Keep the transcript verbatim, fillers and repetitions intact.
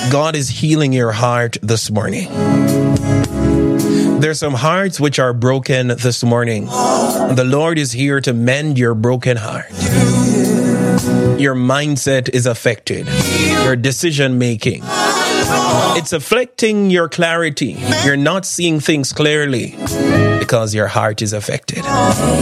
God is healing your heart this morning. There's some hearts which are broken this morning. The Lord is here to mend your broken heart. Your mindset is affected. Your decision making. It's affecting your clarity. You're not seeing things clearly because your heart is affected.